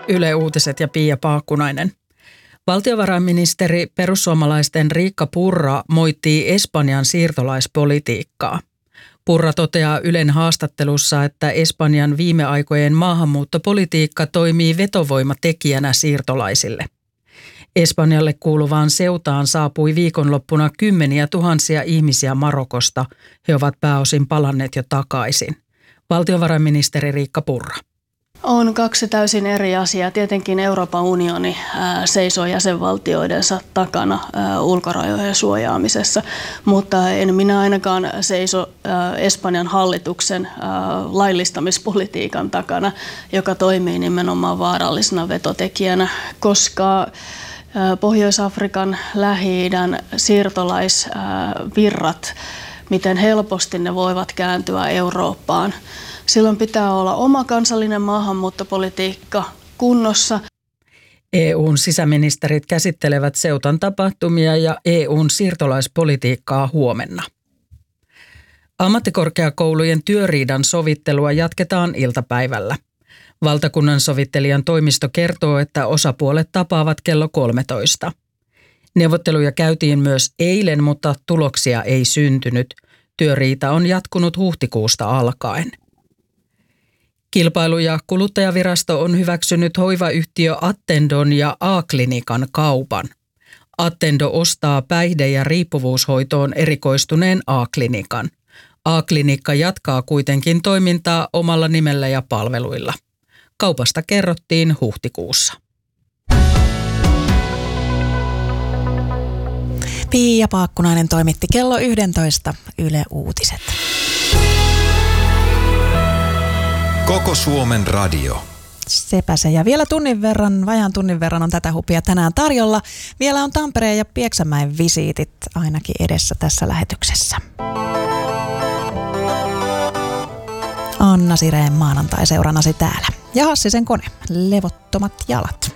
Yle Uutiset ja Pia Paakkunainen. Valtiovarainministeri perussuomalaisten Riikka Purra moittii Espanjan siirtolaispolitiikkaa. Purra toteaa Ylen haastattelussa, että Espanjan viime aikojen maahanmuuttopolitiikka toimii vetovoimatekijänä siirtolaisille. Espanjalle kuuluvaan Ceutaan saapui viikonloppuna kymmeniä tuhansia ihmisiä Marokosta. He ovat pääosin palanneet jo takaisin. Valtiovarainministeri Riikka Purra. On kaksi täysin eri asiaa. Tietenkin Euroopan unioni seisoo jäsenvaltioidensa takana ulkorajojen suojaamisessa, mutta en minä ainakaan seiso Espanjan hallituksen laillistamispolitiikan takana, joka toimii nimenomaan vaarallisena vetotekijänä, koska Pohjois-Afrikan, Lähi-idän siirtolaisvirrat, miten helposti ne voivat kääntyä Eurooppaan. Silloin pitää olla oma kansallinen maahanmuuttopolitiikka kunnossa. EU:n sisäministerit käsittelevät Ceutan tapahtumia ja EU:n siirtolaispolitiikkaa huomenna. Ammattikorkeakoulujen työriidan sovittelua jatketaan iltapäivällä. Valtakunnan sovittelijan toimisto kertoo, että osapuolet tapaavat kello 13. Neuvotteluja käytiin myös eilen, mutta tuloksia ei syntynyt. Työriita on jatkunut huhtikuusta alkaen. Kilpailu- ja kuluttajavirasto on hyväksynyt hoivayhtiö Attendon ja A-klinikan kaupan. Attendo ostaa päihde- ja riippuvuushoitoon erikoistuneen A-klinikan. A-klinikka jatkaa kuitenkin toimintaa omalla nimellä ja palveluilla. Kaupasta kerrottiin huhtikuussa. Pia Paakkunainen toimitti kello 11 Yle Uutiset. Koko Suomen radio. Sepä se. Ja vielä vajaan tunnin verran on tätä hupia tänään tarjolla. Vielä on Tampereen ja Pieksämäen visiitit ainakin edessä tässä lähetyksessä. Anna Sireen maanantai seurannasi täällä. Ja Hassisen kone, levottomat jalat.